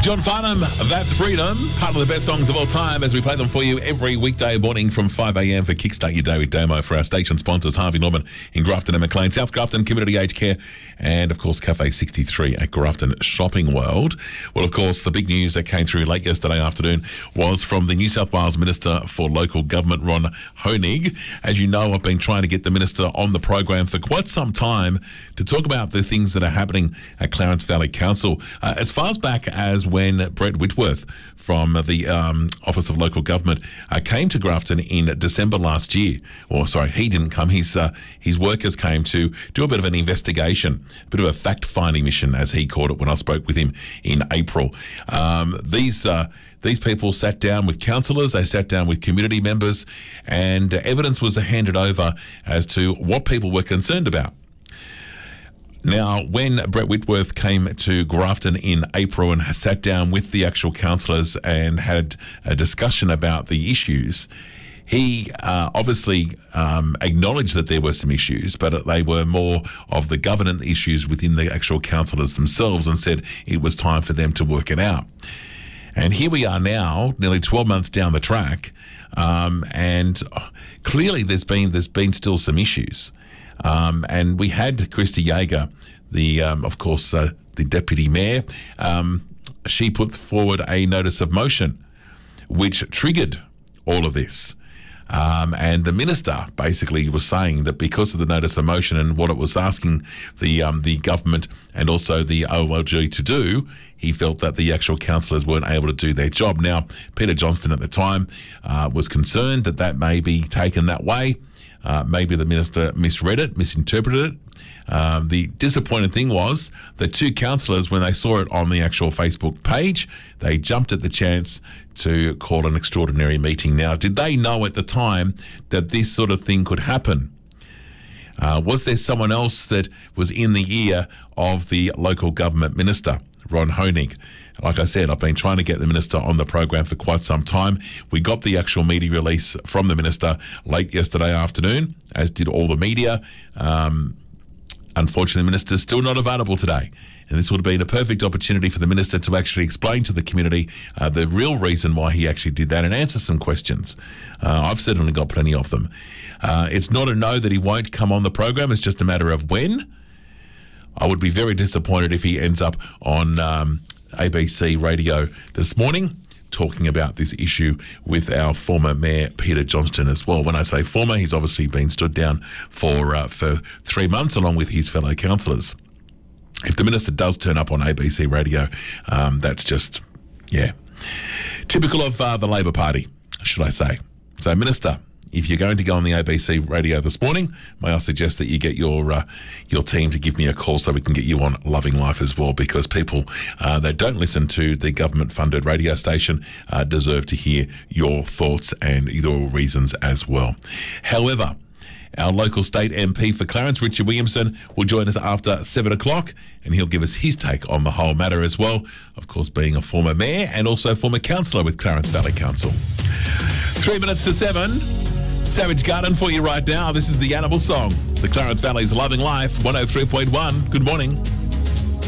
John Farnham, That's Freedom, part of the best songs of all time as we play them for you every weekday morning from 5 a.m. for Kickstart Your Day with Damo for our station sponsors, Harvey Norman in Grafton and Maclean, South Grafton Community Aged Care, and of course Cafe 63 at Grafton Shopping World. Well, of course, the big news that came through late yesterday afternoon was from the New South Wales Minister for Local Government, Ron Honig. As you know, I've been trying to get the Minister on the program for quite some time to talk about the things that are happening at Clarence Valley Council. As far back as when Brett Whitworth from the Office of Local Government came to Grafton in December last year. Or sorry, he didn't come. His workers came to do a bit of an investigation, a bit of a fact-finding mission, as he called it when I spoke with him in April. These people sat down with councillors, they sat down with community members, and evidence was handed over as to what people were concerned about. Now, when Brett Whitworth came to Grafton in April and sat down with the actual councillors and had a discussion about the issues, he obviously acknowledged that there were some issues, but they were more of the governance issues within the actual councillors themselves, and said it was time for them to work it out. And here we are now, nearly 12 months down the track, and clearly there's been still some issues. And we had Christy Yeager, the Deputy Mayor. She put forward a notice of motion which triggered all of this. And the Minister basically was saying that because of the notice of motion and what it was asking the government and also the OLG to do, he felt that the actual councillors weren't able to do their job. Now, Peter Johnston at the time was concerned that may be taken that way. Maybe the Minister misread it, misinterpreted it. The disappointing thing was the two councillors, when they saw it on the actual Facebook page, they jumped at the chance to call an extraordinary meeting. Now, did they know at the time that this sort of thing could happen? Was there someone else that was in the ear of the local government minister, Ron Honig? Like I said, I've been trying to get the Minister on the program for quite some time. We got the actual media release from the Minister late yesterday afternoon, as did all the media. Unfortunately, the Minister's still not available today. And this would have been a perfect opportunity for the Minister to actually explain to the community the real reason why he actually did that and answer some questions. I've certainly got plenty of them. It's not a no that he won't come on the program. It's just a matter of when. I would be very disappointed if he ends up on ABC Radio this morning talking about this issue with our former Mayor Peter Johnston as well. When I say former, he's obviously been stood down for 3 months along with his fellow councillors. If the Minister does turn up on ABC Radio, that's just, typical of the Labor Party, should I say. So, Minister, if you're going to go on the ABC Radio this morning, may I suggest that you get your team to give me a call so we can get you on Loving Life as well, because people that don't listen to the government-funded radio station deserve to hear your thoughts and your reasons as well. However, our local state MP for Clarence, Richard Williamson, will join us after 7 o'clock, and he'll give us his take on the whole matter as well, of course being a former mayor and also former councillor with Clarence Valley Council. 3 minutes to 7. Savage Garden for you right now. This is the Animal Song. The Clarence Valley's Loving Life, 103.1. Good morning.